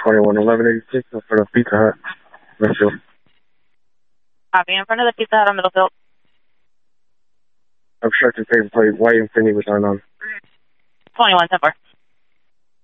211186 in front of Pizza Hut. Middlefield. Copy. In front of the Pizza Hut on Middlefield. Obstructed paper plate, white Infiniti with unknown. 2110-4.